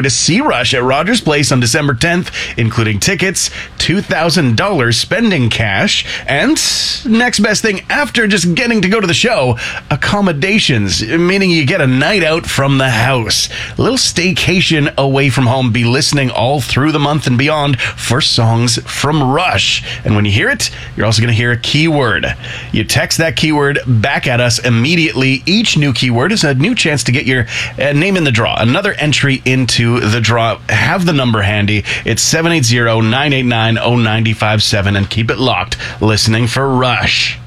to see Rush at Rogers Place on December 10th, including tickets, $2,000 spending cash, and next best thing after just getting to go to the show, accommodations, meaning you get a night out from the house. A little staycation away from home. Be listening all through the month and beyond for songs from Rush. And when you hear it, you're also going to hear a keyword. You text that keyword back at us immediately. Each new keyword is a new chance to get your name in the draw. Another entry into the draw. Have the number handy. It's 780-989-0957 and keep it locked. Listening for Rush.